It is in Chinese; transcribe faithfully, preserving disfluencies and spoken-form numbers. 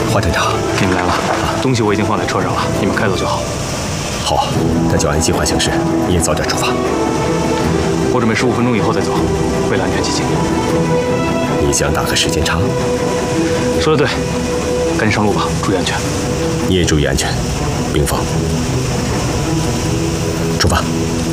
华团长， 你们来了，东西我已经放在车上了，你们开走就好。 好，那就按计划行事，你也早点出发。 我准备十五分钟以后再走，为了安全起见。 你想打个时间差？ 说得对，赶紧上路吧，注意安全。 你也注意安全，冰峰。出发。